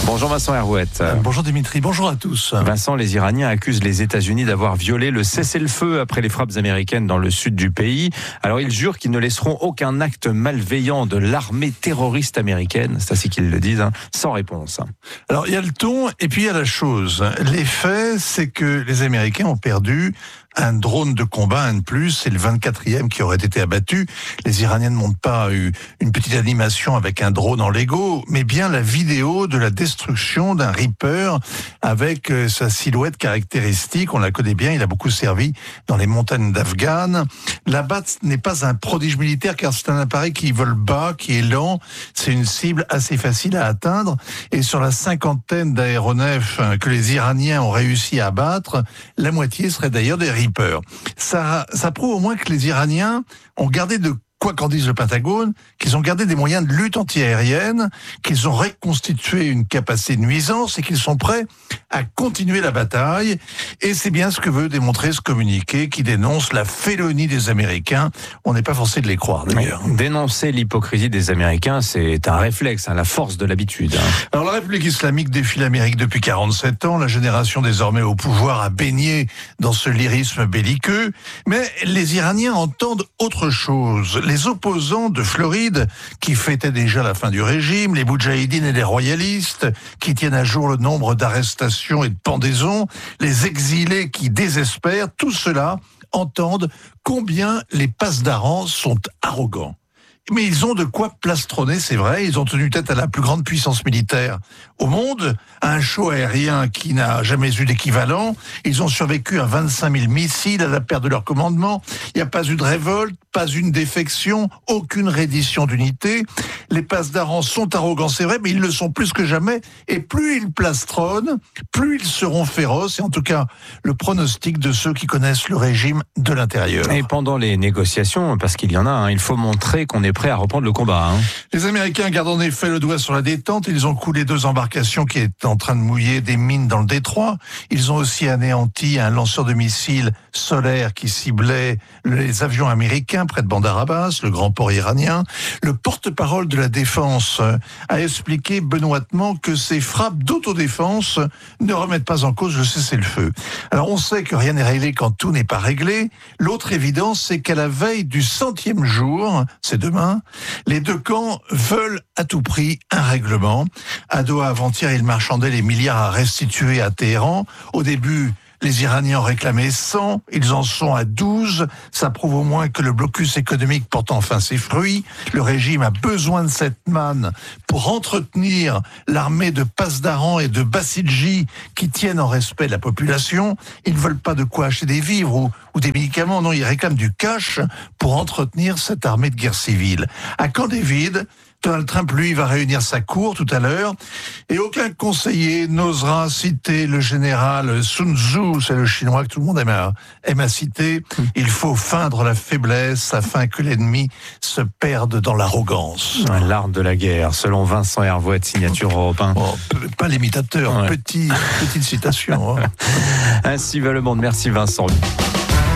Bonjour Vincent Herouette. Bonjour Dimitri, bonjour à tous. Vincent, les Iraniens accusent les États-Unis d'avoir violé le cessez-le-feu après les frappes américaines dans le sud du pays. Alors ils jurent qu'ils ne laisseront aucun acte malveillant de l'armée terroriste américaine, c'est ainsi qu'ils le disent, sans réponse. Alors il y a le ton et puis il y a la chose. Les faits, c'est que les Américains ont perdu un drone de combat, un de plus, c'est le 24e qui aurait été abattu. Les Iraniens ne montrent pas une petite animation avec un drone en Lego, mais bien la vidéo de la destruction d'un Reaper avec sa silhouette caractéristique. On la connaît bien, il a beaucoup servi dans les montagnes d'Afghan. La Bat n'est pas un prodige militaire car c'est un appareil qui vole bas, qui est lent. C'est une cible assez facile à atteindre. Et sur la cinquantaine d'aéronefs que les Iraniens ont réussi à abattre, la moitié serait d'ailleurs des Reaper. Ça prouve au moins que les Iraniens ont gardé quoi qu'en dise le Pentagone, qu'ils ont gardé des moyens de lutte antiaérienne, qu'ils ont reconstitué une capacité de nuisance et qu'ils sont prêts à continuer la bataille. Et c'est bien ce que veut démontrer ce communiqué qui dénonce la félonie des Américains. On n'est pas forcé de les croire d'ailleurs. Dénoncer l'hypocrisie des Américains, c'est un réflexe, la force de l'habitude. Alors la République islamique défie l'Amérique depuis 47 ans. La génération désormais au pouvoir a baigné dans ce lyrisme belliqueux. Mais les Iraniens entendent autre chose. Les opposants de Floride, qui fêtaient déjà la fin du régime, les Moudjahidines et les royalistes, qui tiennent à jour le nombre d'arrestations et de pendaisons, les exilés qui désespèrent, tout cela entendent combien les Pasdaran sont arrogants. Mais ils ont de quoi plastronner, c'est vrai. Ils ont tenu tête à la plus grande puissance militaire au monde, à un show aérien qui n'a jamais eu d'équivalent. Ils ont survécu à 25 000 missiles, à la perte de leur commandement. Il n'y a pas eu de révolte, pas une défection, aucune reddition d'unité. Les Pasdarans sont arrogants, c'est vrai, mais ils le sont plus que jamais. Et plus ils plastronnent, plus ils seront féroces. Et en tout cas, le pronostic de ceux qui connaissent le régime de l'intérieur. Et pendant les négociations, parce qu'il y en a, il faut montrer qu'on est prêt à reprendre le combat. Les Américains gardent en effet le doigt sur la détente. Ils ont coulé 2 embarcations qui étaient en train de mouiller des mines dans le détroit. Ils ont aussi anéanti un lanceur de missiles solaires qui ciblait les avions américains près de Bandar Abbas, le grand port iranien. Le porte-parole de la défense a expliqué benoîtement que ces frappes d'autodéfense ne remettent pas en cause le cessez-le-feu. Alors on sait que rien n'est réglé quand tout n'est pas réglé. L'autre évidence, c'est qu'à la veille du 100e jour, c'est demain, les deux camps veulent à tout prix un règlement. À Doha, avant-hier, ils marchandaient les milliards à restituer à Téhéran. Au début, les Iraniens ont réclamé 100, ils en sont à 12. Ça prouve au moins que le blocus économique porte enfin ses fruits. Le régime a besoin de cette manne pour entretenir l'armée de Pasdaran et de Bassidji qui tiennent en respect la population. Ils ne veulent pas de quoi acheter des vivres ou des médicaments. Non, ils réclament du cash pour entretenir cette armée de guerre civile. À Camp David, Donald Trump, lui, va réunir sa cour tout à l'heure et aucun conseiller n'osera citer le général Sun Tzu, c'est le chinois que tout le monde aime à citer. Il faut feindre la faiblesse afin que l'ennemi se perde dans l'arrogance. L'art de la guerre, selon Vincent Herouette, signature Europe 1. Oh, pas l'imitateur, petite citation. Ainsi va le monde. Merci Vincent.